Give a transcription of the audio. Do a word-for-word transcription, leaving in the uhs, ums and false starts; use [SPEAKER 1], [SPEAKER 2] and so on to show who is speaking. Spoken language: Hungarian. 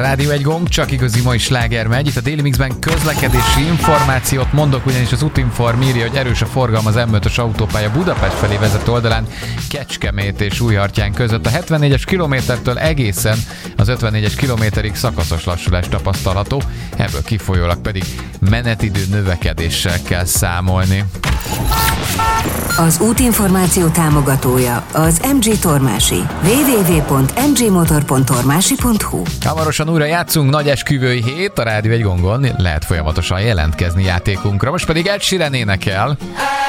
[SPEAKER 1] Rádió egy gong, csak igazi mai sláger megy. Itt a Daily Mixben közlekedési információt mondok, ugyanis az Utinform írja, hogy erős a forgalom az em ötös autópálya Budapest felé vezető oldalán Kecskemét és Újhartyán között. A hetvennégyes kilométertől egészen az ötvennégyes kilométerig szakaszos lassulás tapasztalható, ebből kifolyólag pedig menetidő növekedéssel kell számolni.
[SPEAKER 2] Az útinformáció támogatója az em gé Tormási. double-u double-u double-u pont em gé motor pont tormási pont hu.
[SPEAKER 1] Hamarosan újra játszunk, nagy esküvői hét, a Rádió egy gongon lehet folyamatosan jelentkezni játékunkra. Most pedig Ed Sheeran énekel.